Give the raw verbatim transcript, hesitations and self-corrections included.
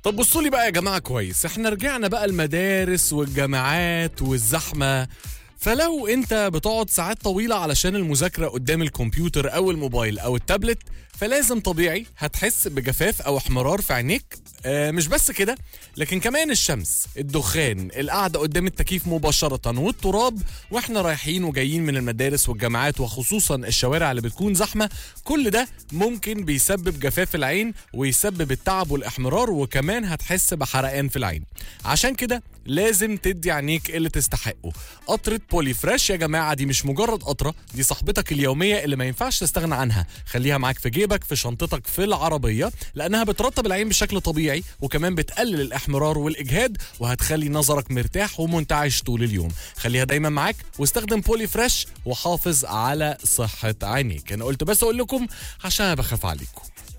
طب بصوا لي بقى يا جماعة كويس، احنا رجعنا بقى المدارس والجامعات والزحمة. فلو انت بتقعد ساعات طويلة علشان المذاكرة قدام الكمبيوتر او الموبايل او التابلت، فلازم طبيعي هتحس بجفاف او احمرار في عينيك. آه مش بس كده، لكن كمان الشمس، الدخان، القعدة قدام التكييف مباشرة، والتراب واحنا رايحين وجايين من المدارس والجامعات، وخصوصا الشوارع اللي بتكون زحمة. كل ده ممكن بيسبب جفاف العين ويسبب التعب والاحمرار، وكمان هتحس بحرقان في العين. عشان كده لازم تدي عينيك اللي تستحقه. قطرة بولي فريش يا جماعة دي مش مجرد قطرة، دي صاحبتك اليومية اللي ما ينفعش تستغنى عنها. خليها معاك في جيبك، في شنطتك، في العربية، لأنها بترطب العين بشكل طبيعي، وكمان بتقلل الإحمرار والإجهاد، وهتخلي نظرك مرتاح ومنتعش طول اليوم. خليها دايما معاك واستخدم بولي فريش وحافظ على صحة عينيك. أنا قلت بس أقول لكم عشان بخاف عليكم.